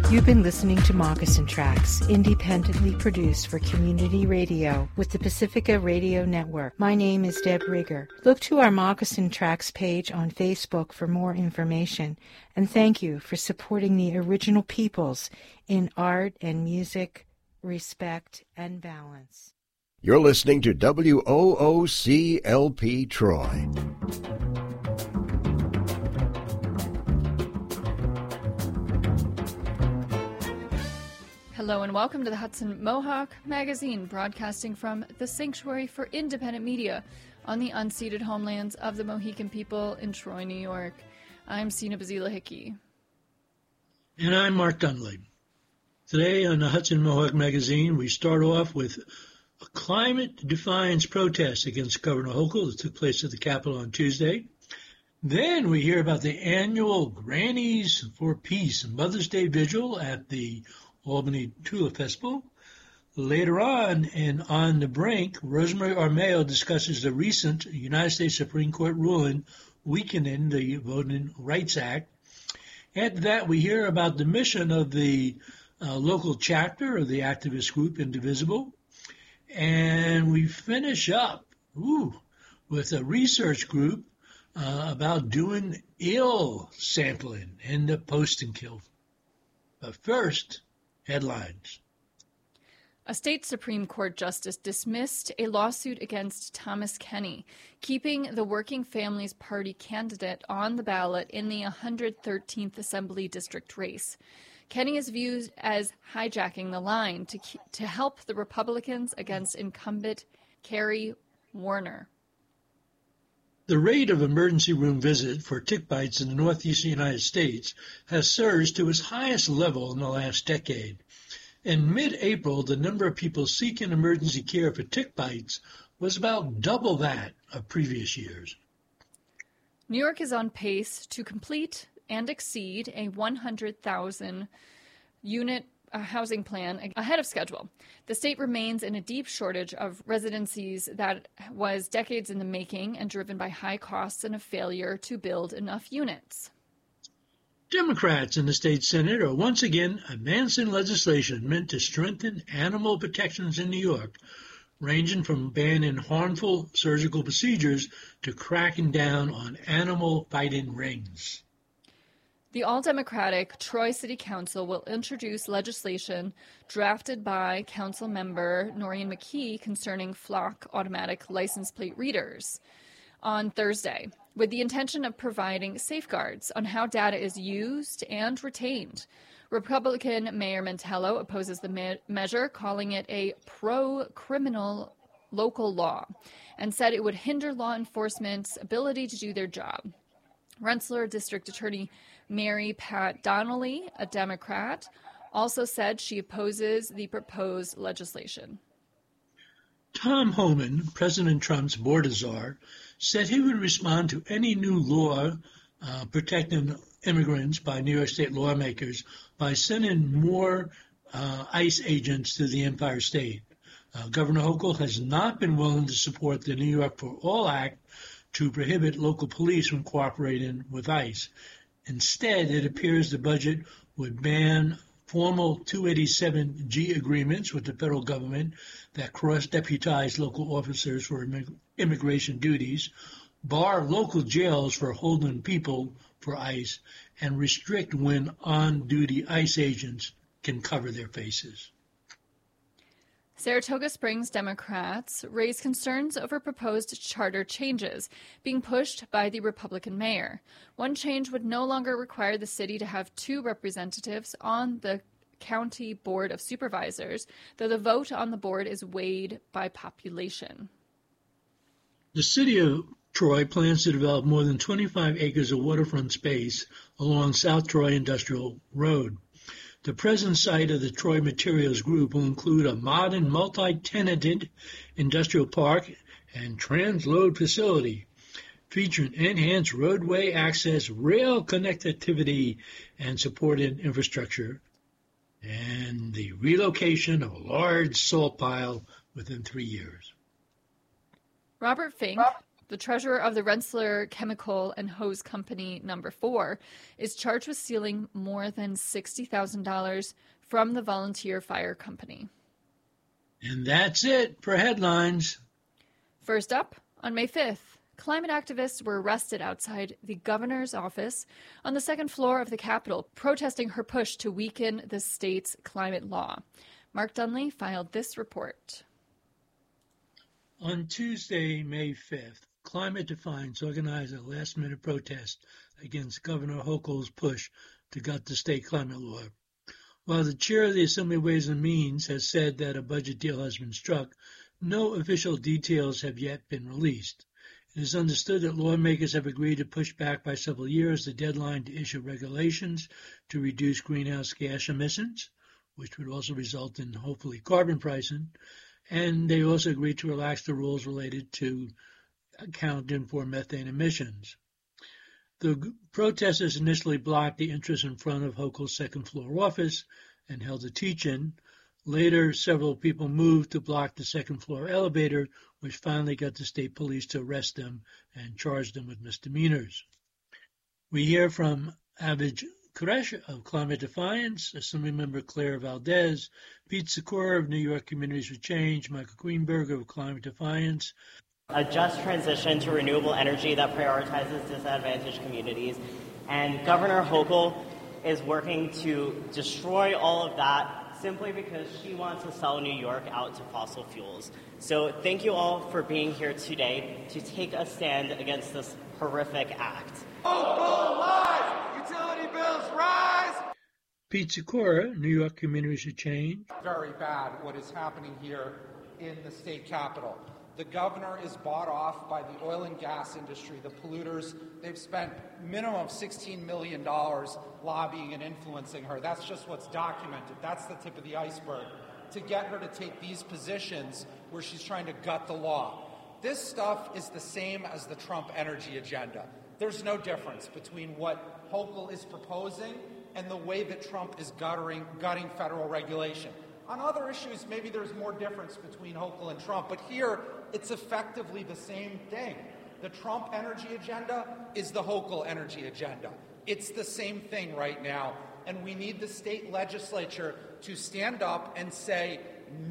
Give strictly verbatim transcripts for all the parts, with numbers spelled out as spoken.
You've been listening to Moccasin Tracks, independently produced for community radio with the Pacifica Radio Network. My name is Deb Rigger. Look to our Moccasin Tracks page on Facebook for more information. And thank you for supporting the original peoples in art and music, respect, and balance. You're listening to W O O C L P Troy. Hello and welcome to the Hudson Mohawk Magazine, broadcasting from the Sanctuary for Independent Media on the unceded homelands of the Mohican people in Troy, New York. I'm Sina Bazila Hickey. And I'm Mark Dunley. Today on the Hudson Mohawk Magazine, we start off with a climate defiance protest against Governor Hochul that took place at the Capitol on Tuesday. Then we hear about the annual Grannies for Peace Mother's Day Vigil at the Albany Tulip Festival. Later on, and On the Brink, Rosemary Armao discusses the recent United States Supreme Court ruling weakening the Voting Rights Act. After that, we hear about the mission of the uh, local chapter of the activist group Indivisible. And we finish up ooh, with a research group uh, about doing ill sampling in the posting kill. But first, headlines. A state Supreme Court justice dismissed a lawsuit against Thomas Kenny, keeping the Working Families Party candidate on the ballot in the one hundred thirteenth Assembly District race. Kenny is viewed as hijacking the line to to help the Republicans against incumbent Kerry Warner. The rate of emergency room visit for tick bites in the northeastern United States has surged to its highest level in the last decade. In mid-April, the number of people seeking emergency care for tick bites was about double that of previous years. New York is on pace to complete and exceed a one hundred thousand unit uh, housing plan ahead of schedule. The state remains in a deep shortage of residencies that was decades in the making and driven by high costs and a failure to build enough units. Democrats in the state Senate are once again advancing legislation meant to strengthen animal protections in New York, ranging from banning harmful surgical procedures to cracking down on animal fighting rings. The all-Democratic Troy City Council will introduce legislation drafted by Council member Noreen McKee concerning flock automatic license plate readers on Thursday, with the intention of providing safeguards on how data is used and retained. Republican Mayor Mantello opposes the me- measure, calling it a pro-criminal local law, and said it would hinder law enforcement's ability to do their job. Rensselaer District Attorney Mary Pat Donnelly, a Democrat, also said she opposes the proposed legislation. Tom Homan, President Trump's border czar, said he would respond to any new law uh, protecting immigrants by New York State lawmakers by sending more uh, ICE agents to the Empire State. Uh, Governor Hochul has not been willing to support the New York for All Act to prohibit local police from cooperating with ICE. Instead, it appears the budget would ban formal two eighty-seven G agreements with the federal government that cross-deputize local officers for immig- immigration duties, bar local jails for holding people for ICE, and restrict when on-duty ICE agents can cover their faces. Saratoga Springs Democrats raised concerns over proposed charter changes being pushed by the Republican mayor. One change would no longer require the city to have two representatives on the county board of supervisors, though the vote on the board is weighed by population. The city of Troy plans to develop more than twenty-five acres of waterfront space along South Troy Industrial Road. The present site of the Troy Materials Group will include a modern multi-tenanted industrial park and transload facility featuring enhanced roadway access, rail connectivity, and supported infrastructure, and the relocation of a large salt pile within three years. Robert Fink, The treasurer of the Rensselaer Chemical and Hose Company Number Four is charged with stealing more than sixty thousand dollars from the volunteer fire company. And that's it for headlines. First up, on May fifth, climate activists were arrested outside the governor's office on the second floor of the Capitol, protesting her push to weaken the state's climate law. Mark Dunley filed this report. On Tuesday, May fifth, Climate Defiance organized a last-minute protest against Governor Hochul's push to gut the state climate law. While the chair of the Assembly Ways and Means has said that a budget deal has been struck, no official details have yet been released. It is understood that lawmakers have agreed to push back by several years the deadline to issue regulations to reduce greenhouse gas emissions, which would also result in, hopefully, carbon pricing, and they also agreed to relax the rules related to accounting for methane emissions. The protesters initially blocked the entrance in front of Hochul's second-floor office and held a teach-in. Later, several people moved to block the second-floor elevator, which finally got the state police to arrest them and charge them with misdemeanors. We hear from Avid Koresh of Climate Defiance, Assemblymember Claire Valdez, Pete Secor of New York Communities for Change, Michael Greenberg of Climate Defiance. A just transition to renewable energy that prioritizes disadvantaged communities. And Governor Hochul is working to destroy all of that simply because she wants to sell New York out to fossil fuels. So thank you all for being here today to take a stand against this horrific act. Hochul lies! Utility bills rise! Pete Secor, New York Communities for Change. Very bad what is happening here in the state capitol. The governor is bought off by the oil and gas industry, the polluters. They've spent minimum of sixteen million dollars lobbying and influencing her. That's just what's documented. That's the tip of the iceberg. To get her to take these positions where she's trying to gut the law. This stuff is the same as the Trump energy agenda. There's no difference between what Hochul is proposing and the way that Trump is guttering, gutting federal regulation. On other issues, maybe there's more difference between Hochul and Trump, but here it's effectively the same thing. The Trump energy agenda is the Hochul energy agenda. It's the same thing right now, and we need the state legislature to stand up and say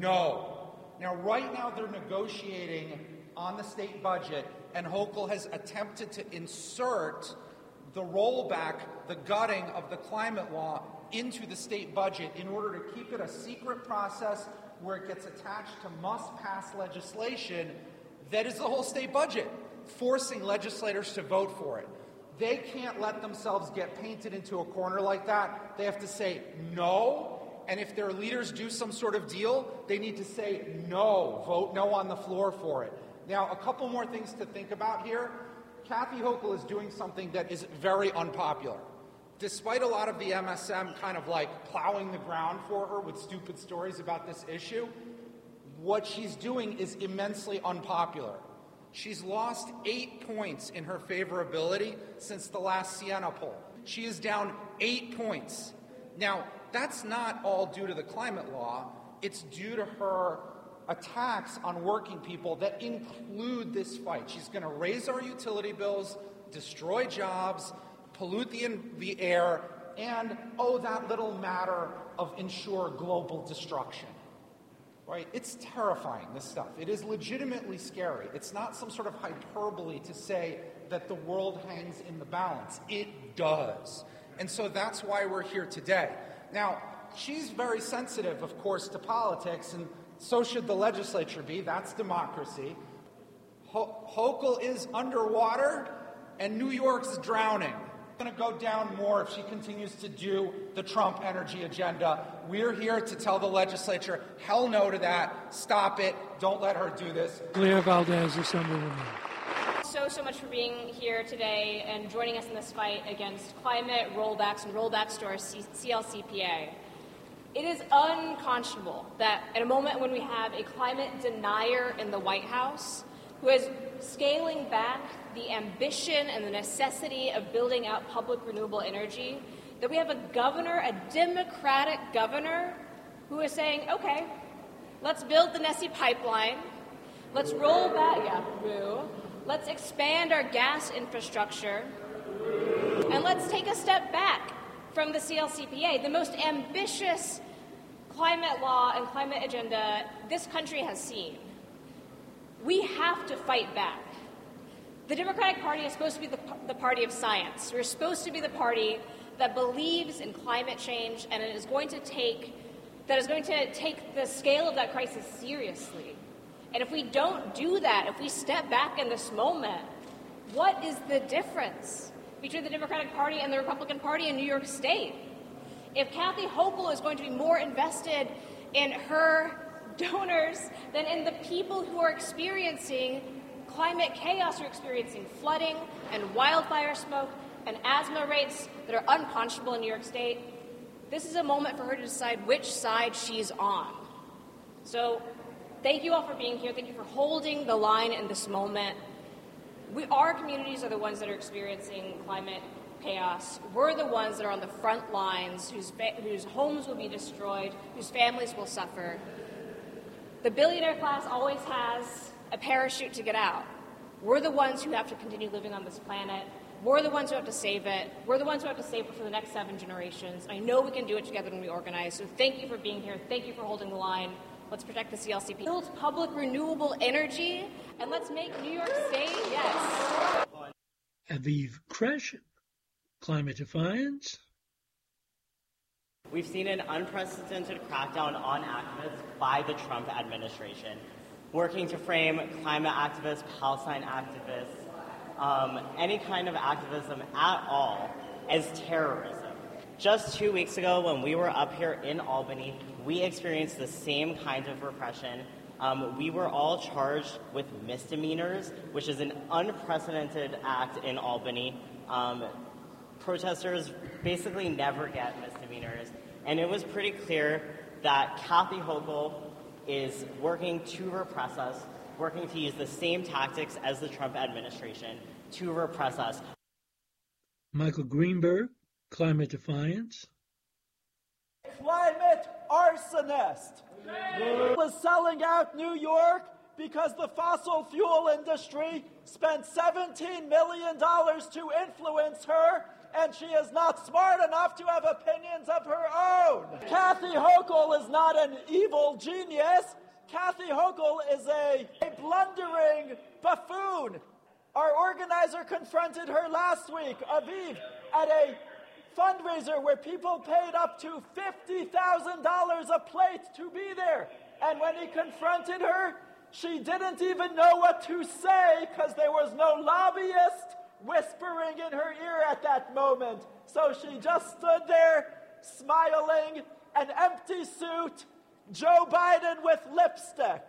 no. Now, right now they're negotiating on the state budget, and Hochul has attempted to insert the rollback, the gutting of the climate law into the state budget in order to keep it a secret process where it gets attached to must-pass legislation that is the whole state budget, forcing legislators to vote for it. They can't let themselves get painted into a corner like that. They have to say no, and if their leaders do some sort of deal, they need to say no, vote no on the floor for it. Now, a couple more things to think about here. Kathy Hochul is doing something that is very unpopular. Despite a lot of the M S M kind of like plowing the ground for her with stupid stories about this issue, what she's doing is immensely unpopular. She's lost eight points in her favorability since the last Siena poll. She is down eight points. Now, that's not all due to the climate law. It's due to her attacks on working people that include this fight. She's going to raise our utility bills, destroy jobs, pollute the, in, the air, and, oh, that little matter of ensure global destruction. Right? It's terrifying, this stuff. It is legitimately scary. It's not some sort of hyperbole to say that the world hangs in the balance. It does. And so that's why we're here today. Now, she's very sensitive, of course, to politics, and so should the legislature be. That's democracy. Ho- Hochul is underwater, and New York's drowning. Going to go down more if she continues to do the Trump energy agenda. We're here to tell the legislature, hell no to that. Stop it. Don't let her do this. Claire Valdez, Assemblywoman. So, so much for being here today and joining us in this fight against climate rollbacks and rollbacks to our C L C P A. It is unconscionable that at a moment when we have a climate denier in the White House who is scaling back the ambition and the necessity of building out public renewable energy, that we have a governor, a Democratic governor, who is saying, okay, let's build the Nessie pipeline, let's roll back, yeah, boo, Let's expand our gas infrastructure. And let's take a step back from the C L C P A, the most ambitious climate law and climate agenda this country has seen. We have to fight back. The Democratic Party is supposed to be the, the party of science. We're supposed to be the party that believes in climate change and it is going to take that is going to take the scale of that crisis seriously. And if we don't do that, if we step back in this moment, what is the difference between the Democratic Party and the Republican Party in New York State? If Kathy Hochul is going to be more invested in her donors than in the people who are experiencing climate chaos, who are experiencing flooding and wildfire smoke and asthma rates that are unconscionable in New York State, this is a moment for her to decide which side she's on. So thank you all for being here. Thank you for holding the line in this moment. We, our communities are the ones that are experiencing climate chaos. We're the ones that are on the front lines, whose, fa- whose homes will be destroyed, whose families will suffer. The billionaire class always has a parachute to get out. We're the ones who have to continue living on this planet. We're the ones who have to save it. We're the ones who have to save it for the next seven generations. I know we can do it together when we organize. So thank you for being here. Thank you for holding the line. Let's protect the C L C P. Build public renewable energy, and let's make New York State, yes. Aviv Kreshin, Climate Defiance. We've seen an unprecedented crackdown on activists by the Trump administration, working to frame climate activists, Palestine activists, um, any kind of activism at all as terrorism. Just two weeks ago, when we were up here in Albany, we experienced the same kind of repression. Um, we were all charged with misdemeanors, which is an unprecedented act in Albany. Um, protesters basically never get misdemeanors. And it was pretty clear that Kathy Hochul is working to repress us, working to use the same tactics as the Trump administration to repress us. Michael Greenberg, Climate Defiance. Climate arsonist was selling out New York because the fossil fuel industry spent seventeen million dollars to influence her, and she is not smart enough to have opinions of her own. Kathy Hochul is not an evil genius. Kathy Hochul is a, a blundering buffoon. Our organizer confronted her last week, Aviv, at a fundraiser where people paid up to fifty thousand dollars a plate to be there. And when he confronted her, she didn't even know what to say because there was no lobbyist whispering in her ear at that moment. So she just stood there, smiling, an empty suit, Joe Biden with lipstick.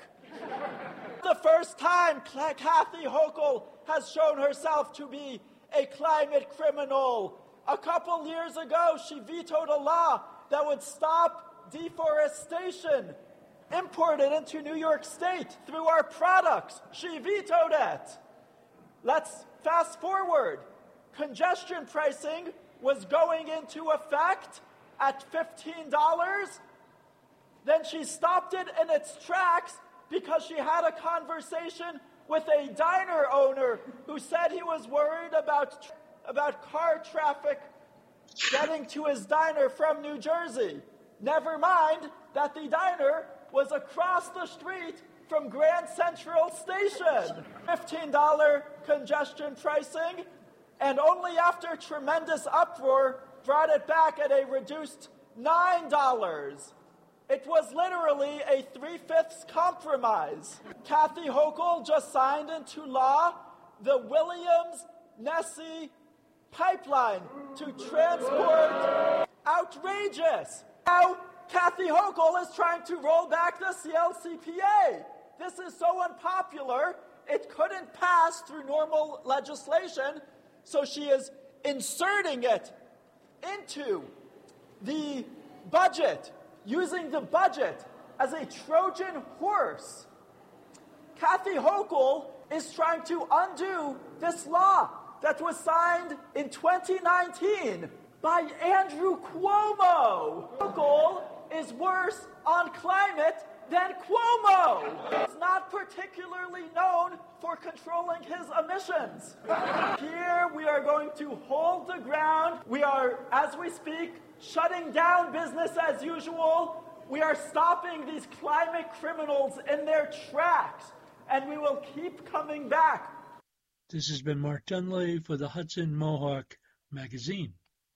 The first time Kathy Hochul has shown herself to be a climate criminal. A couple years ago, she vetoed a law that would stop deforestation imported into New York State through our products. She vetoed it. Let's fast forward. Congestion pricing was going into effect at fifteen dollars. Then she stopped it in its tracks because she had a conversation with a diner owner who said he was worried about about car traffic getting to his diner from New Jersey. Never mind that the diner was across the street from Grand Central Station. fifteen dollars congestion pricing, and only after tremendous uproar brought it back at a reduced nine dollars. It was literally a three-fifths compromise. Kathy Hochul just signed into law the Williams-Nessie pipeline to transport. Outrageous. Now, Kathy Hochul is trying to roll back the C L C P A. This is so unpopular, it couldn't pass through normal legislation, so she is inserting it into the budget, using the budget as a Trojan horse. Kathy Hochul is trying to undo this law that was signed in twenty nineteen by Andrew Cuomo. Hochul is worse on climate then Cuomo is not particularly known for controlling his emissions. Here we are going to hold the ground. We are, as we speak, shutting down business as usual. We are stopping these climate criminals in their tracks, and we will keep coming back. This has been Mark Dunley for the Hudson Mohawk Magazine.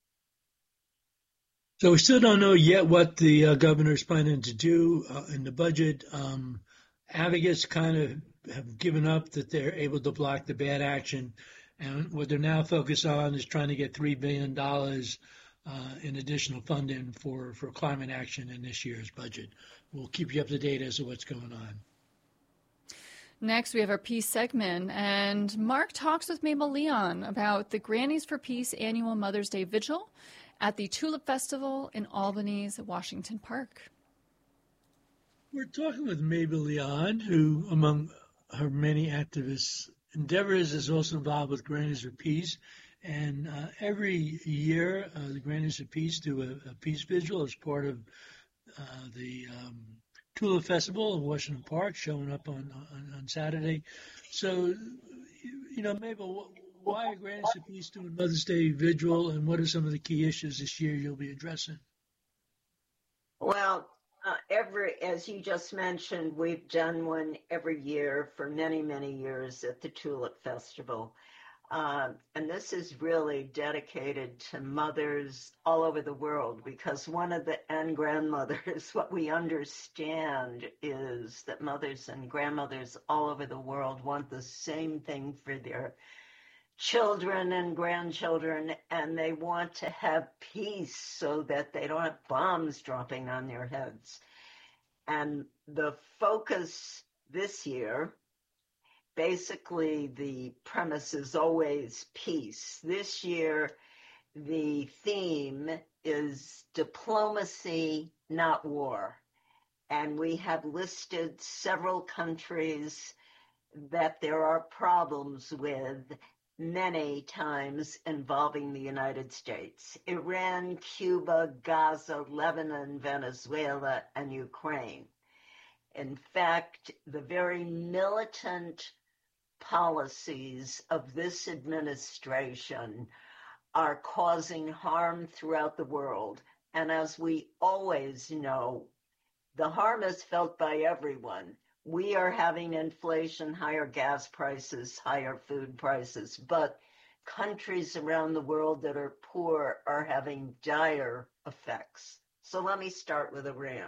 So we still don't know yet what the uh, governor is planning to do uh, in the budget. Um, advocates kind of have given up that they're able to block the bad action, and what they're now focused on is trying to get three billion dollars uh, in additional funding for, for climate action in this year's budget. We'll keep you up to date as to what's going on. Next, we have our Peace segment, and Mark talks with Mabel Leon about the Grannies for Peace annual Mother's Day Vigil at the Tulip Festival in Albany's Washington Park. We're talking with Mabel Leon, who, among her many activist endeavors, is also involved with Grannies for Peace. And uh, every year, uh, the Grannies for Peace do a, a peace vigil as part of uh, the um, Tulip Festival in Washington Park, showing up on, on, on Saturday. So, you know, Mabel, why are Grannies for Peace doing Mother's Day Vigil, and what are some of the key issues this year you'll be addressing? Well, uh, every, as you just mentioned, we've done one every year for many, many years at the Tulip Festival. Uh, and this is really dedicated to mothers all over the world, because one of the, and grandmothers, what we understand is that mothers and grandmothers all over the world want the same thing for their children and grandchildren, and they want to have peace so that they don't have bombs dropping on their heads. And the focus this year, basically the premise is always peace. This year, the theme is diplomacy, not war. And we have listed several countries that there are problems with, many times involving the United States: Iran, Cuba, Gaza, Lebanon, Venezuela, and Ukraine. In fact, the very militant policies of this administration are causing harm throughout the world. And as we always know, the harm is felt by everyone. We are having inflation, higher gas prices, higher food prices, but countries around the world that are poor are having dire effects. So let me start with Iran.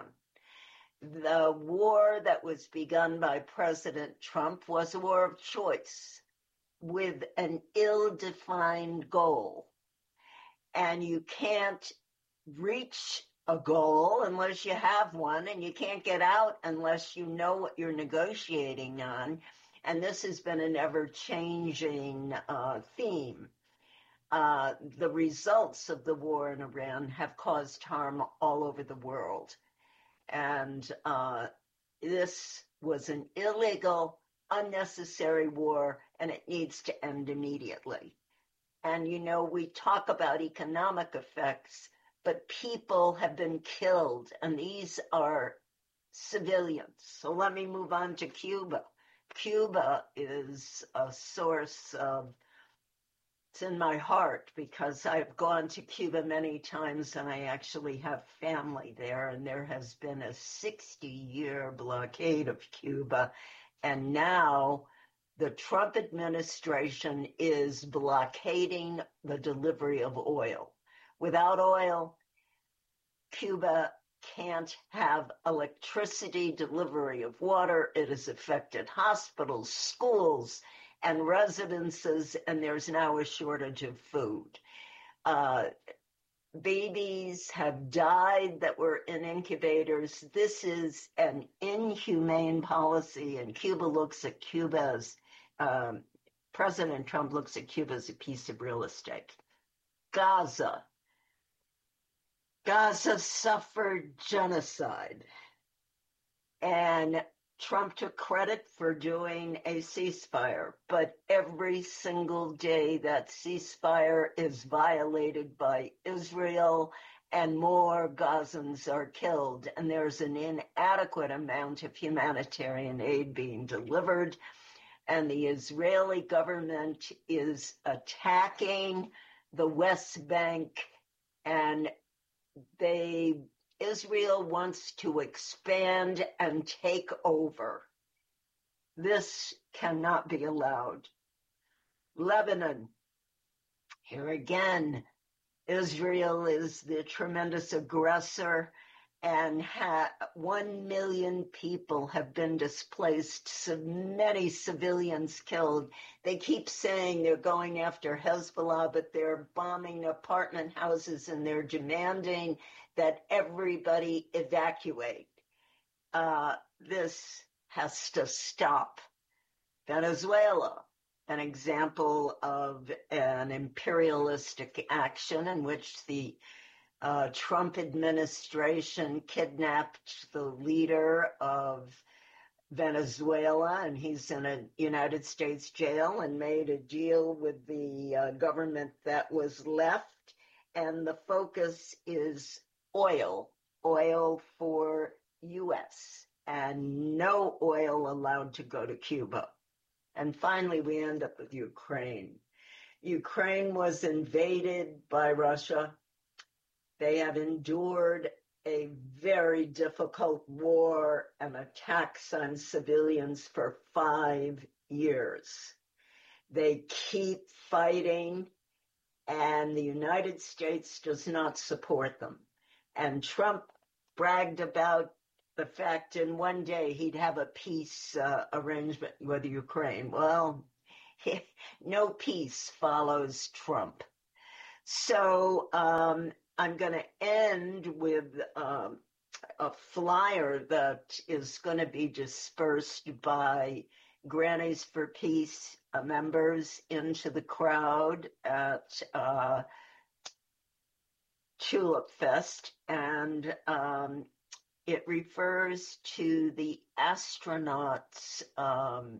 The war that was begun by President Trump was a war of choice with an ill-defined goal. And you can't reach a goal unless you have one, and you can't get out unless you know what you're negotiating on. And this has been an ever-changing uh, theme. Uh, the results of the war in Iran have caused harm all over the world. And uh, this was an illegal, unnecessary war, and it needs to end immediately. And, you know, we talk about economic effects, but people have been killed, and these are civilians. So let me move on to Cuba. Cuba is a source of, it's in my heart, because I've gone to Cuba many times, and I actually have family there, and there has been a sixty-year blockade of Cuba, and now the Trump administration is blockading the delivery of oil. Without oil, Cuba can't have electricity, delivery of water. It has affected hospitals, schools, and residences, and there's now a shortage of food. Uh, babies have died that were in incubators. This is an inhumane policy, and Cuba looks at Cuba as, um, President Trump looks at Cuba as a piece of real estate. Gaza. Gaza suffered genocide, and Trump took credit for doing a ceasefire, but every single day that ceasefire is violated by Israel and more Gazans are killed, and there's an inadequate amount of humanitarian aid being delivered, and the Israeli government is attacking the West Bank, and they Israel wants to expand and take over. This cannot be allowed. Lebanon, here again, Israel is the tremendous aggressor, and ha- one million people have been displaced, so many civilians killed. They keep saying they're going after Hezbollah, but they're bombing apartment houses, and they're demanding that everybody evacuate. Uh, this has to stop. Venezuela, an example of an imperialistic action in which the uh, Trump administration kidnapped the leader of Venezuela, and he's in a United States jail, and made a deal with the uh, government that was left. And the focus is oil, oil for U S, and no oil allowed to go to Cuba. And finally, we end up with Ukraine. Ukraine was invaded by Russia. They have endured a very difficult war and attacks on civilians for five years. They keep fighting, and the United States does not support them. And Trump bragged about the fact in one day he'd have a peace uh, arrangement with Ukraine. Well, he, no peace follows Trump. So um, I'm going to end with um, a flyer that is going to be dispersed by Grannies for Peace uh, members into the crowd at uh, Tulip Fest, and um, it refers to the astronauts' um,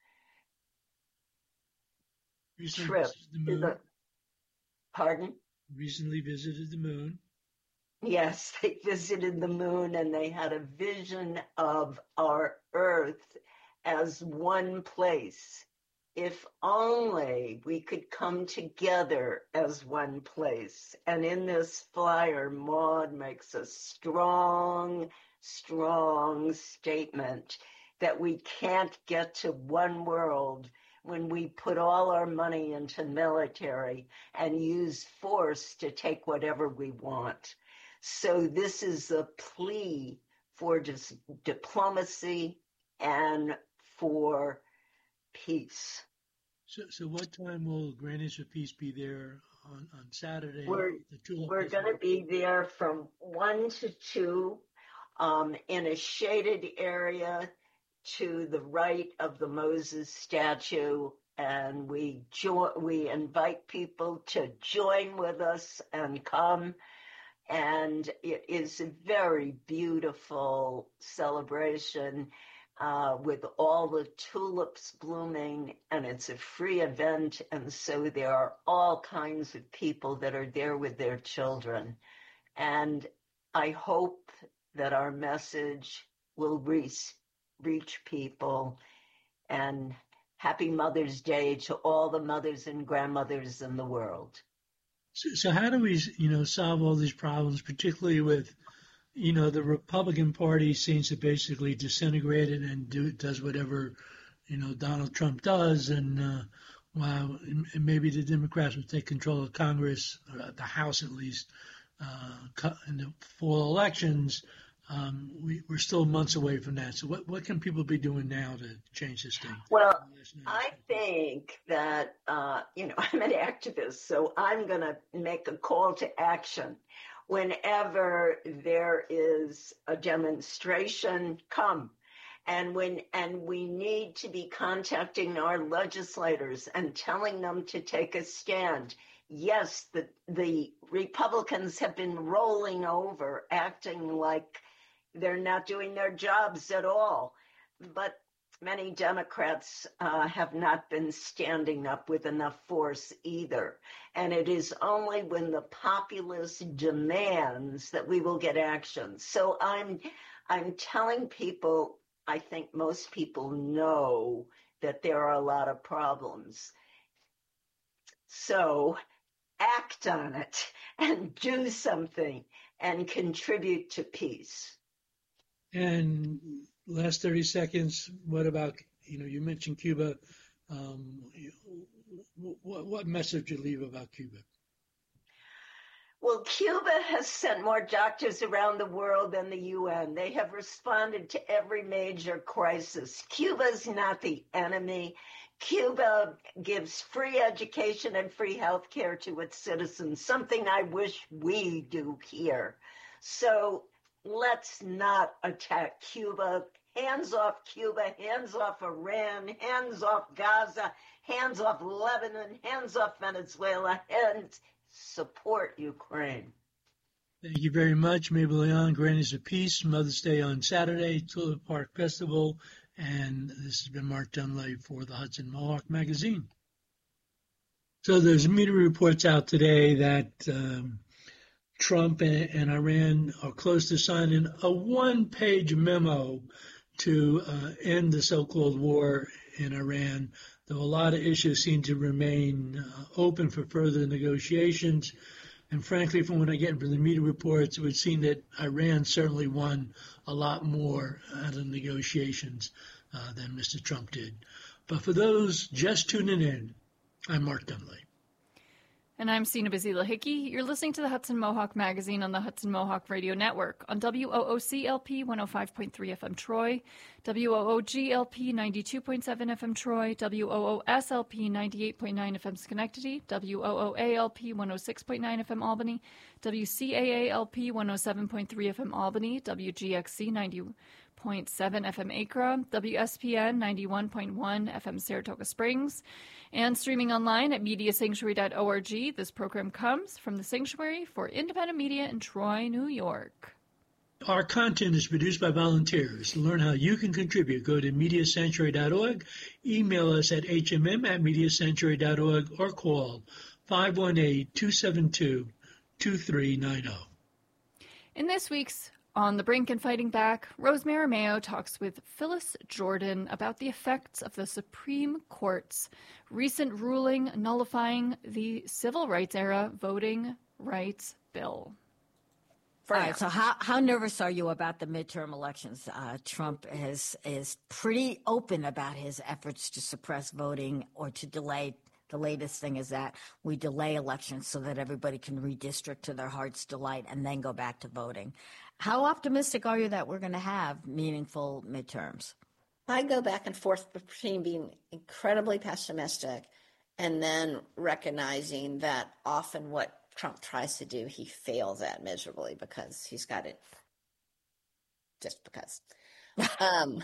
trip the moon. to the. Pardon? Recently visited the moon. Yes, they visited the moon, and they had a vision of our Earth as one place. If only we could come together as one place. And in this flyer, Maud makes a strong, strong statement that we can't get to one world when we put all our money into military and use force to take whatever we want. So this is a plea for dis- diplomacy and for peace. So, so what time will Grannies for Peace be there on, on Saturday? We're, we're going to be there from one to two um, in a shaded area to the right of the Moses statue, and we jo- we invite people to join with us and come. And it is a very beautiful celebration uh, with all the tulips blooming, and it's a free event. And so there are all kinds of people that are there with their children. And I hope that our message will reach, reach people. And happy Mother's Day to all the mothers and grandmothers in the world. So, so how do we, you know, solve all these problems, particularly with, you know, the Republican Party seems to basically disintegrate it and do does whatever, you know, Donald Trump does, and uh, while maybe the Democrats will take control of Congress, or the House at least, uh, in the fall elections, um, we, we're still months away from that. So what, what can people be doing now to change this thing? Well, I think that, uh, you know, I'm an activist, so I'm going to make a call to action. Whenever there is a demonstration, come. And when and we need to be contacting our legislators and telling them to take a stand. Yes, the the Republicans have been rolling over, acting like they're not doing their jobs at all. But many Democrats uh, have not been standing up with enough force either. And it is only when the populace demands that we will get action. So I'm, I'm telling people, I think most people know that there are a lot of problems. So act on it and do something and contribute to peace. And last thirty seconds, what about, you know, you mentioned Cuba. Um, what, what message you leave about Cuba? Well, Cuba has sent more doctors around the world than the U N. They have responded to every major crisis. Cuba's not the enemy. Cuba gives free education and free health care to its citizens, something I wish we do here. So let's not attack Cuba. Hands off Cuba, hands off Iran, hands off Gaza, hands off Lebanon, hands off Venezuela, and support Ukraine. Thank you very much, Mabel Leon, Grannies of Peace, Mother's Day on Saturday, Tulip Park Festival, and this has been Mark Dunley for the Hudson Mohawk Magazine. So there's media reports out today that um, Trump and, and Iran are close to signing a one-page memo to uh, end the so-called war in Iran, though a lot of issues seem to remain uh, open for further negotiations. And frankly, from what I get from the media reports, it would seem that Iran certainly won a lot more out of negotiations uh, than Mister Trump did. But for those just tuning in, I'm Mark Dunley. And I'm Sina Bazila Hickey. You're listening to the Hudson Mohawk Magazine on the Hudson Mohawk Radio Network on W O O C L P one oh five point three F M Troy, W O O G L P ninety-two point seven F M Troy, W O O S L P ninety-eight point nine F M Schenectady, W O O A L P one oh six point nine F M Albany, W C A A L P one oh seven point three F M Albany, W G X C ninety point seven F M Acra, W S P N ninety-one point one F M Saratoga Springs, and streaming online at media sanctuary dot org. This program comes from the Sanctuary for Independent Media in Troy, New York. Our content is produced by volunteers. To learn how you can contribute, go to media sanctuary dot org, email us at h m m at media sanctuary dot org, or call five one eight, two seven two, two three nine zero. In this week's On the Brink and Fighting Back, Rosemary Mayo talks with Phyllis Jordan about the effects of the Supreme Court's recent ruling nullifying the Civil Rights Era Voting Rights Bill. All right, so how, how nervous are you about the midterm elections? Uh, Trump is, is pretty open about his efforts to suppress voting or to delay. The latest thing is that we delay elections so that everybody can redistrict to their heart's delight and then go back to voting. How optimistic are you that we're going to have meaningful midterms? I go back and forth between being incredibly pessimistic and then recognizing that often what Trump tries to do, he fails at miserably because he's got it just because. um,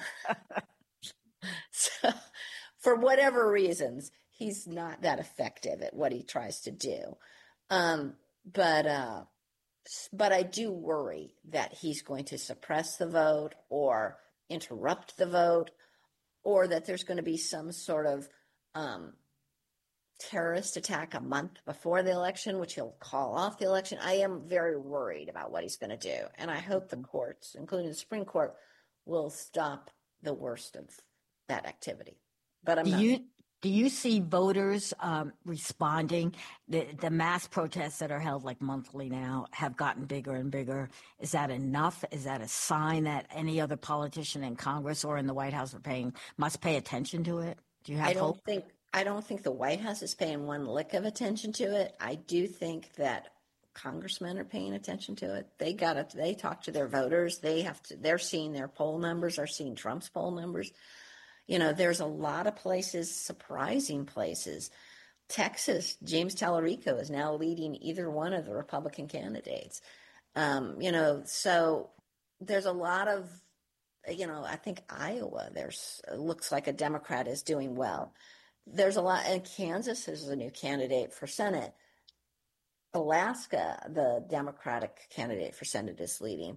so for whatever reasons, he's not that effective at what he tries to do. Um, but, uh, But I do worry that he's going to suppress the vote or interrupt the vote, or that there's going to be some sort of um, terrorist attack a month before the election, which he'll call off the election. I am very worried about what he's going to do. And I hope the courts, including the Supreme Court, will stop the worst of that activity. But I'm do not. You- Do you see voters um, responding? The, the mass protests that are held like monthly now have gotten bigger and bigger. Is that enough? Is that a sign that any other politician in Congress or in the White House are paying must pay attention to it? Do you have I don't hope? think I don't think the White House is paying one lick of attention to it. I do think that congressmen are paying attention to it. They got it. They talk to their voters. They have to. They're seeing their poll numbers. Are seeing Trump's poll numbers. You know, there's a lot of places, surprising places. Texas, James Tallarico is now leading either one of the Republican candidates. Um, you know, so there's a lot of, you know, I think Iowa, there's looks like a Democrat is doing well. There's a lot, and Kansas is a new candidate for Senate. Alaska, the Democratic candidate for Senate is leading.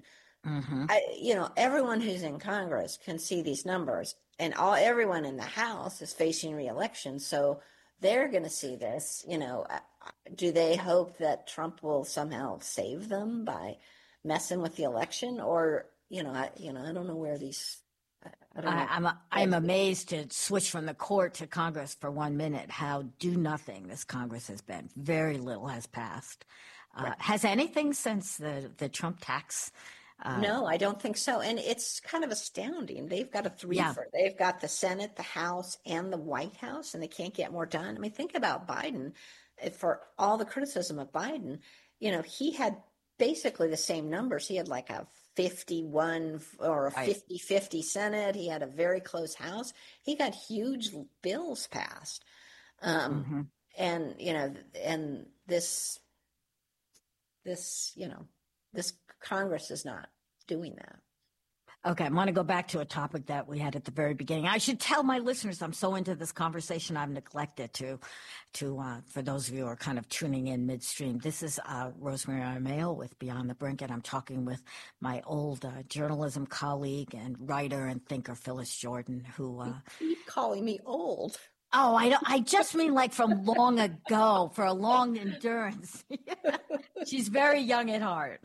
Mm-hmm. I, you know, everyone who's in Congress can see these numbers, and all everyone in the House is facing re-election. So they're going to see this. You know, do they hope that Trump will somehow save them by messing with the election, or you know, I, you know, I don't know where these. I, I don't know. I, I'm I'm amazed to switch from the court to Congress for one minute. How do nothing this Congress has been. Very little has passed. Uh, right. Has anything since the the Trump tax? Uh, no, I don't think so. And it's kind of astounding. They've got a three yeah. for. They've got the Senate, the House, and the White House, and they can't get more done. I mean, think about Biden. For all the criticism of Biden, you know, he had basically the same numbers. He had like a fifty-one or a fifty-fifty Senate. He had a very close House. He got huge bills passed. Um, mm-hmm. And, you know, and this, this, you know, this Congress is not doing that. Okay, I want to go back to a topic that we had at the very beginning. I should tell my listeners I'm so into this conversation I've neglected to, to uh, for those of you who are kind of tuning in midstream. This is uh, Rosemary Armail with Beyond the Brink, and I'm talking with my old uh, journalism colleague and writer and thinker Phyllis Jordan, who uh, you keep calling me old. Oh, I don't. I just mean like from long ago, for a long endurance. She's very young at heart.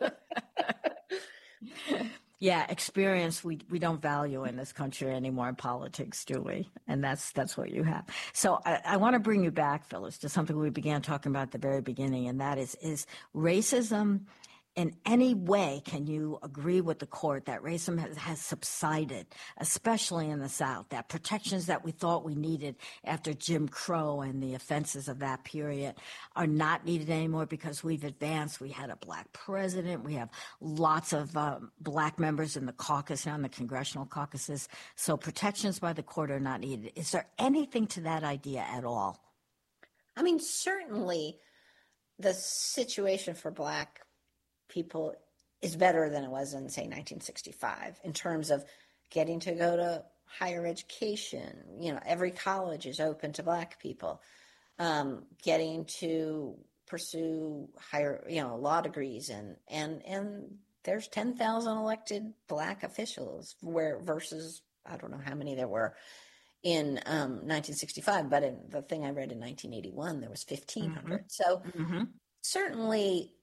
Yeah, experience we we don't value in this country anymore in politics, do we? And that's that's what you have. So I, I want to bring you back, Phyllis, to something we began talking about at the very beginning, and that is is racism. In any way, can you agree with the court that racism has, has subsided, especially in the South, that protections that we thought we needed after Jim Crow and the offenses of that period are not needed anymore because we've advanced? We had a black president. We have lots of um, black members in the caucus now, in the congressional caucuses. So protections by the court are not needed. Is there anything to that idea at all? I mean, certainly the situation for black people is better than it was in, say, nineteen sixty-five in terms of getting to go to higher education. You know, every college is open to black people. Um, getting to pursue higher, you know, law degrees, and and and there's ten thousand elected black officials, where versus I don't know how many there were in um, nineteen sixty-five, but in the thing I read in nineteen eighty-one, there was fifteen hundred. Mm-hmm. So mm-hmm. certainly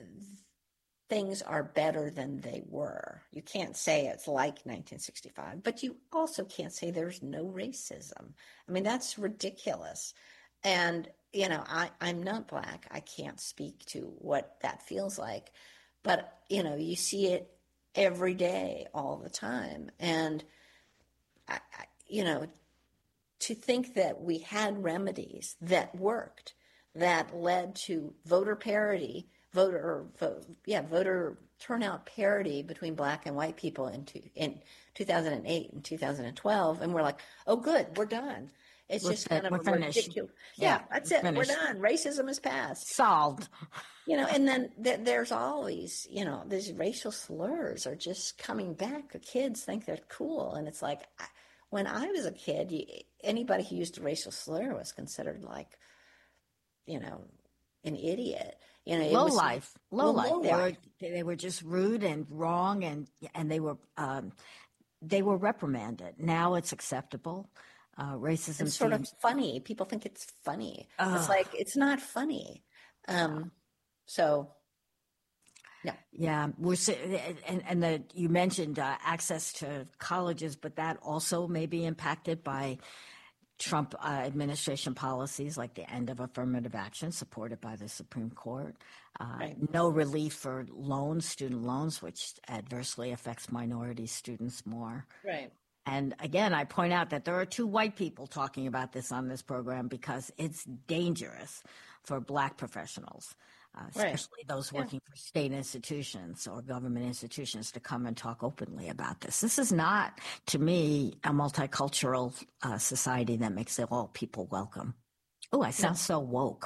things are better than they were. You can't say it's like nineteen sixty-five, but you also can't say there's no racism. I mean, that's ridiculous. And, you know, I, I'm not black. I can't speak to what that feels like. But, you know, you see it every day, all the time. And, I, I, you know, to think that we had remedies that worked, that led to voter parity, voter, vote, yeah, voter turnout parity between black and white people in, two, in two thousand eight and two thousand twelve. And we're like, oh, good, we're done. It's we're just kind of a ridiculous. Yeah, yeah, that's it. Finished. We're done. Racism is passed. Solved. You know, and then th- there's always, you know, these racial slurs are just coming back. The kids think they're cool. And it's like, I, when I was a kid, you, anybody who used a racial slur was considered like, you know, an idiot. You know, low was, life, low well, life. Low they life. were they were just rude and wrong, and and they were um, they were reprimanded. Now it's acceptable. Uh, racism it's sort seems of funny. People think it's funny. Uh, it's like it's not funny. Um, so, yeah, yeah. We're and and the you mentioned uh, access to colleges, but that also may be impacted by Trump uh, administration policies like the end of affirmative action supported by the Supreme Court, uh, right. no relief for loans, student loans, which adversely affects minority students more. Right. And again, I point out that there are two white people talking about this on this program because it's dangerous for black professionals, uh, especially right. those working yeah. for state institutions or government institutions, to come and talk openly about this. This is not, to me, a multicultural uh, society that makes all people welcome. Oh, I sound no. so woke.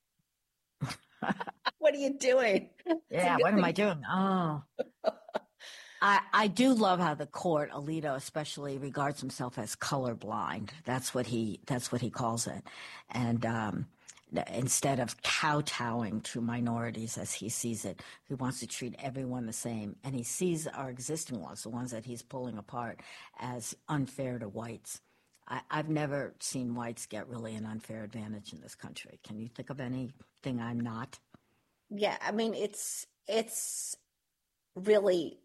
What are you doing? Yeah, what thing. am I doing? Oh. I, I do love how the court, Alito especially, regards himself as colorblind. That's what he that's what he calls it. And um, instead of kowtowing to minorities as he sees it. He wants to treat everyone the same. And he sees our existing laws, the ones that he's pulling apart, as unfair to whites. I, I've never seen whites get really an unfair advantage in this country. Can you think of anything I'm not? Yeah, I mean, it's it's really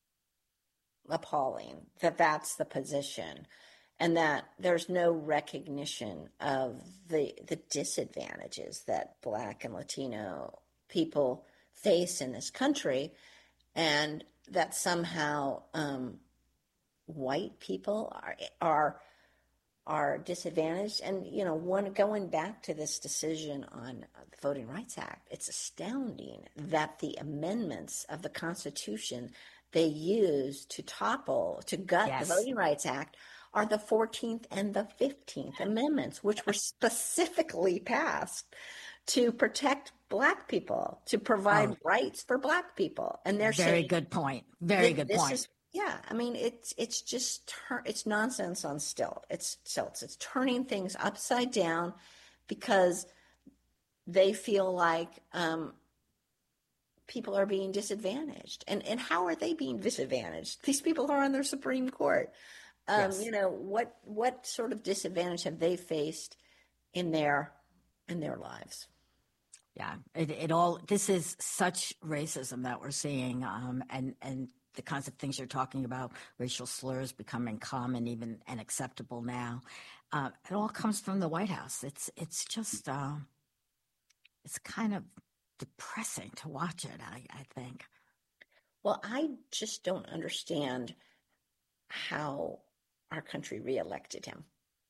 appalling that that's the position, and that there's no recognition of the the disadvantages that Black and Latino people face in this country, and that somehow um, white people are are are disadvantaged. And you know, one going back to this decision on the Voting Rights Act, it's astounding that the amendments of the Constitution they used to topple, to gut yes. the Voting Rights Act are the fourteenth and the fifteenth Amendments, which were specifically passed to protect Black people, to provide oh. rights for Black people. And they're very saying, good point. Very good point. Is, yeah, I mean, it's it's just tur- it's nonsense on stilt. It's stilts. It's turning things upside down because they feel like um, people are being disadvantaged. And and how are they being disadvantaged? These people are on their Supreme Court. Um, yes. You know, what what sort of disadvantage have they faced in their in their lives? Yeah, it, it all. This is such racism that we're seeing, um, and and the kinds of things you're talking about, racial slurs becoming common, even and acceptable now. Uh, it all comes from the White House. It's it's just uh, it's kind of depressing to watch it. I, I think. Well, I just don't understand how our country reelected him.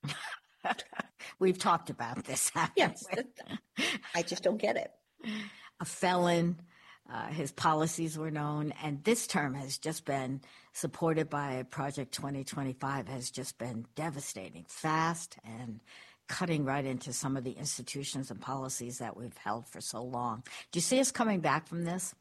We've talked about this. Yes, I just don't get it. A felon, uh, his policies were known, and this term has just been supported by Project twenty twenty-five, has just been devastating, fast, and cutting right into some of the institutions and policies that we've held for so long. Do you see us coming back from this?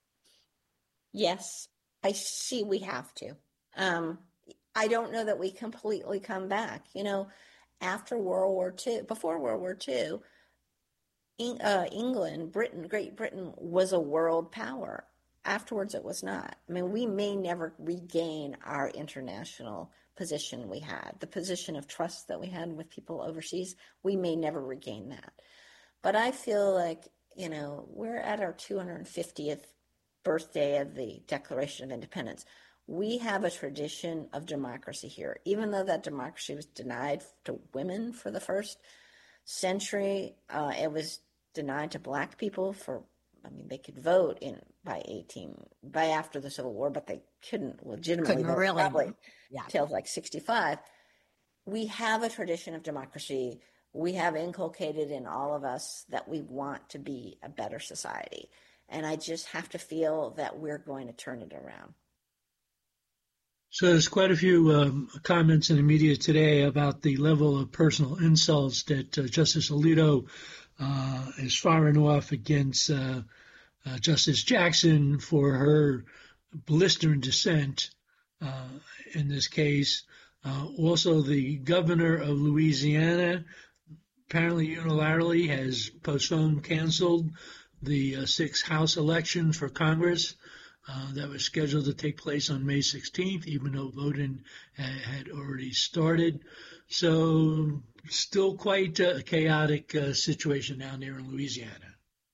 Yes, I see we have to. Um, I don't know that we completely come back. You know, after World War Two, before World War Two, uh, England, Britain, Great Britain was a world power. Afterwards, it was not. I mean, we may never regain our international position we had, the position of trust that we had with people overseas. We may never regain that. But I feel like, you know, we're at our two hundred fiftieth birthday of the Declaration of Independence. We have a tradition of democracy here, even though that democracy was denied to women for the first century. Uh, it was denied to Black people for, I mean, they could vote in by eighteen, by after the Civil War, but they couldn't legitimately couldn't vote really, probably yeah. till like sixty-five. We have a tradition of democracy. We have inculcated in all of us that we want to be a better society. And I just have to feel that we're going to turn it around. So there's quite a few um, comments in the media today about the level of personal insults that uh, Justice Alito uh, is firing off against uh, uh, Justice Jackson for her blistering dissent uh, in this case. Uh, also, the governor of Louisiana apparently unilaterally has postponed, canceled the uh, sixth House election for Congress. Uh, that was scheduled to take place on May sixteenth, even though voting ha- had already started. So still quite a chaotic uh, situation down there in Louisiana.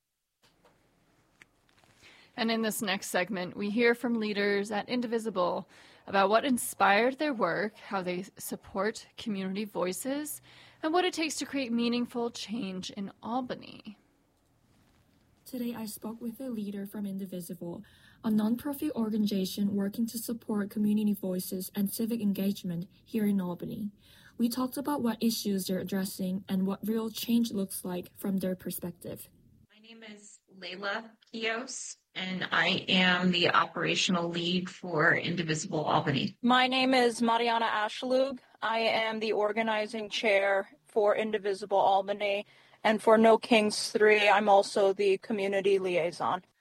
And in this next segment, we hear from leaders at Indivisible about what inspired their work, how they support community voices, and what it takes to create meaningful change in Albany. Today, I spoke with a leader from Indivisible, a nonprofit organization working to support community voices and civic engagement here in Albany. We talked about what issues they're addressing and what real change looks like from their perspective. My name is Layla Kios, and I am the operational lead for Indivisible Albany. My name is Mariana Ashlug. I am the organizing chair for Indivisible Albany. And for No Kings three, I'm also the community liaison.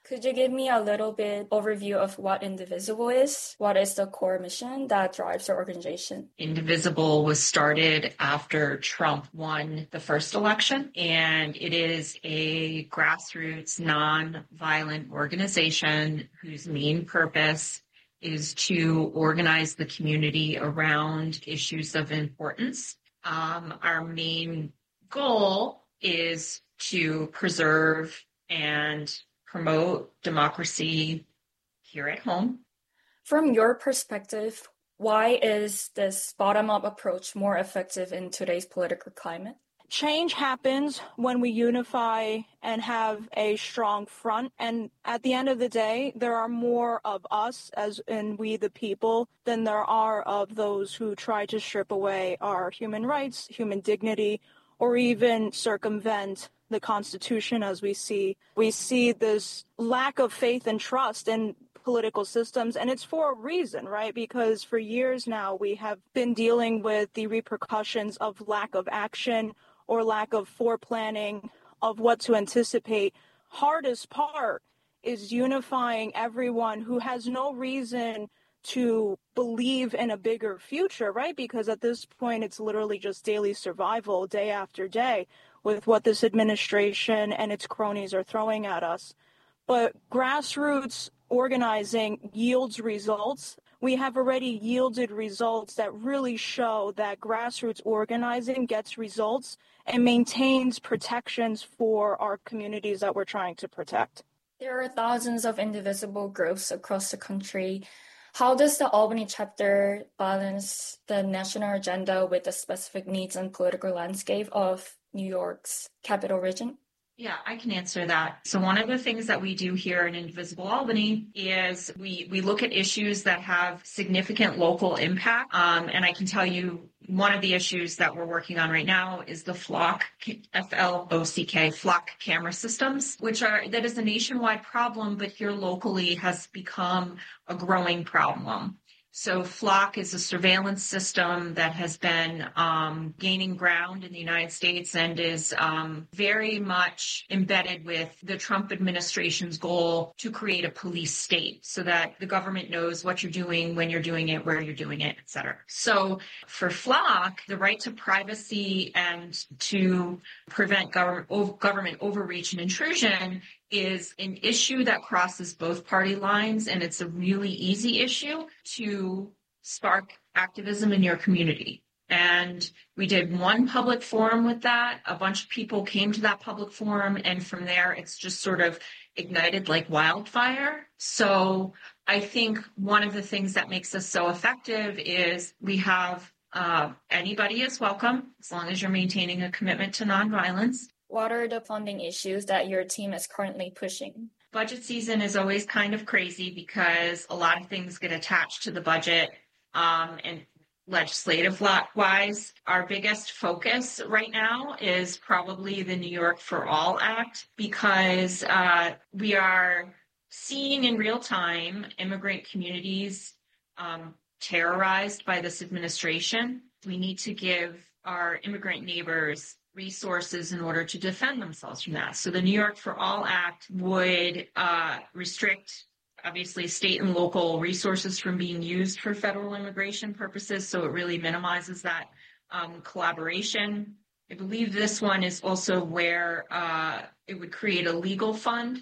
Could you give me a little bit overview of what Indivisible is? What is the core mission that drives the organization? Indivisible was started after Trump won the first election, and it is a grassroots, non-violent organization whose main purpose is to organize the community around issues of importance. Um, our main goal is to preserve and promote democracy here at home. From your perspective, why is this bottom-up approach more effective in today's political climate? Change happens when we unify and have a strong front. And at the end of the day, there are more of us, as in we the people, than there are of those who try to strip away our human rights, human dignity, or even circumvent the Constitution. As we see, we see this lack of faith and trust in political systems, and it's for a reason, right? Because for years now, we have been dealing with the repercussions of lack of action or lack of foreplanning of what to anticipate. Hardest part is unifying everyone who has no reason to believe in a bigger future, right? Because at this point, it's literally just daily survival, day after day, with what this administration and its cronies are throwing at us. But grassroots organizing yields results. We have already yielded results that really show that grassroots organizing gets results and maintains protections for our communities that we're trying to protect. There are thousands of indivisible groups across the country. How does the Albany chapter balance the national agenda with the specific needs and political landscape of New York's capital region? Yeah, I can answer that. So one of the things that we do here in Indivisible Albany is we, we look at issues that have significant local impact. Um, and I can tell you one of the issues that we're working on right now is the Flock, F L O C K, Flock camera systems, which are, that is a nationwide problem, but here locally has become a growing problem. So Flock is a surveillance system that has been um, gaining ground in the United States and is um, very much embedded with the Trump administration's goal to create a police state so that the government knows what you're doing, when you're doing it, where you're doing it, et cetera. So for Flock, the right to privacy and to prevent government, government overreach and intrusion is an issue that crosses both party lines, and it's a really easy issue to spark activism in your community. And we did one public forum with that. A bunch of people came to that public forum, and from there, it's just sort of ignited like wildfire. So I think one of the things that makes us so effective is we have uh, anybody is welcome, as long as you're maintaining a commitment to nonviolence. What are the funding issues that your team is currently pushing? Budget season is always kind of crazy because a lot of things get attached to the budget. Um, and legislative wise, our biggest focus right now is probably the New York for All Act, because uh, we are seeing in real time immigrant communities um, terrorized by this administration. We need to give our immigrant neighbors resources in order to defend themselves from that. So the New York for All Act would uh, restrict, obviously, state and local resources from being used for federal immigration purposes. So it really minimizes that um, collaboration. I believe this one is also where uh, it would create a legal fund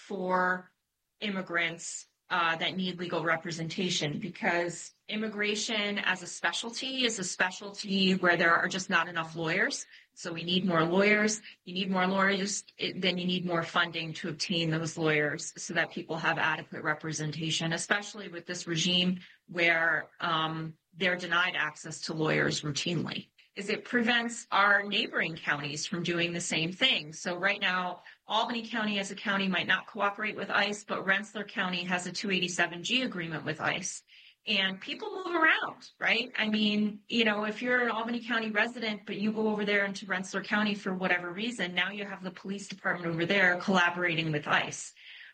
for immigrants uh, that need legal representation, because immigration as a specialty is a specialty where there are just not enough lawyers. So we need more lawyers. You need more lawyers, then you need more funding to obtain those lawyers so that people have adequate representation, especially with this regime where um, they're denied access to lawyers routinely. Is it prevents our neighboring counties from doing the same thing. So right now, Albany County as a county might not cooperate with ICE, but Rensselaer County has a two eighty-seven G agreement with ICE. And people move around, right? I mean, you know, if you're an Albany County resident, but you go over there into Rensselaer County for whatever reason, now you have the police department over there collaborating with ICE.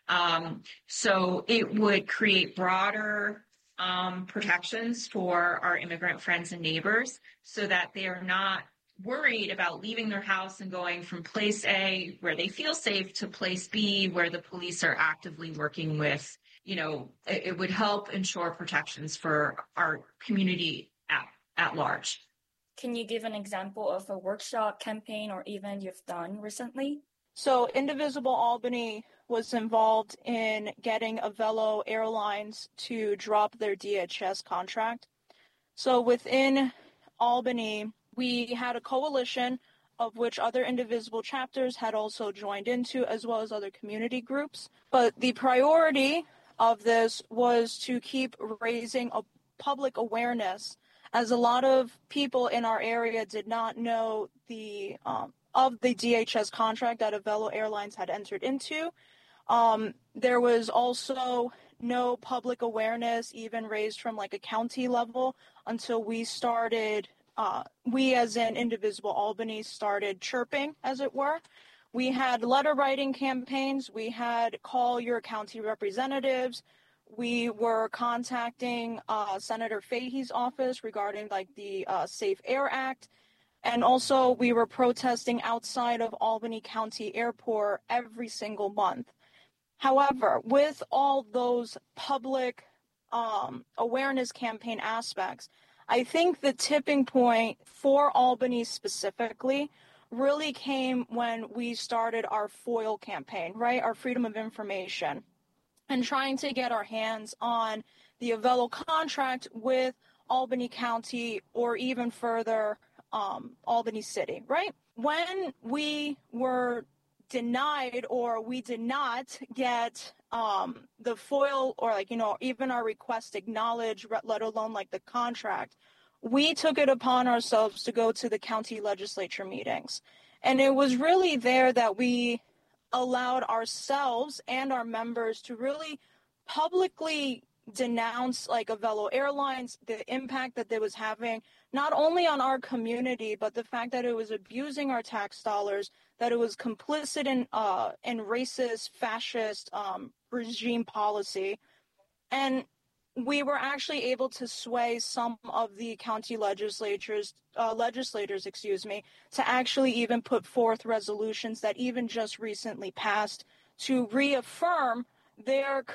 Um, so it would create broader um, protections for our immigrant friends and neighbors so that they are not worried about leaving their house and going from place A, where they feel safe, to place B, where the police are actively working with, you know, it, it would help ensure protections for our community at, at large. Can you give an example of a workshop, campaign, or event you've done recently? So Indivisible Albany was involved in getting Avelo Airlines to drop their D H S contract. So within Albany, we had a coalition of which other Indivisible chapters had also joined into, as well as other community groups. But the priority of this was to keep raising a public awareness, as a lot of people in our area did not know the um, of the D H S contract that Avelo Airlines had entered into. Um, there was also no public awareness even raised from like a county level until we started, uh, we as in Indivisible Albany started chirping, as it were. We had letter writing campaigns. We had call your county representatives. We were contacting uh, Senator Fahey's office regarding like the uh, Safe Air Act. And also we were protesting outside of Albany County Airport every single month. However, with all those public um, awareness campaign aspects, I think the tipping point for Albany specifically really came when we started our FOIL campaign, right? Our Freedom of Information, and trying to get our hands on the Avelo contract with Albany County or even further, um, Albany City, right? When we were denied or we did not get um, the FOIL or like, you know, even our request acknowledged, let alone like the contract, we took it upon ourselves to go to the county legislature meetings. And it was really there that we allowed ourselves and our members to really publicly denounce like Avelo Airlines, the impact that it was having, not only on our community, but the fact that it was abusing our tax dollars, that it was complicit in uh, in racist, fascist um, regime policy. And we were actually able to sway some of the county legislatures, uh, legislators, excuse me, to actually even put forth resolutions that even just recently passed to reaffirm their